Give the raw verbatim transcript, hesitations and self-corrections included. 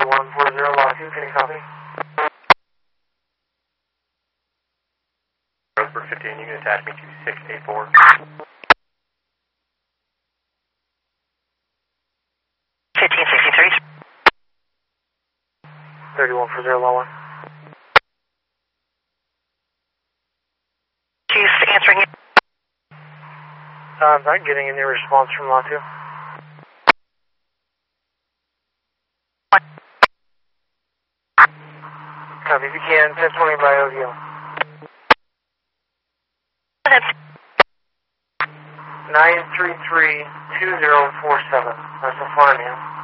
one four zero, Law two, can you copy? Roseburg fifteen, you can attach me to six eight four. fifteen sixty-three. thirty-one four zero, Law one. She's answering it. Uh, I'm not getting any response from Law two. Copy, if you can, ten twenty by O D L. nine three three two zero four seven. That's the farm, yeah.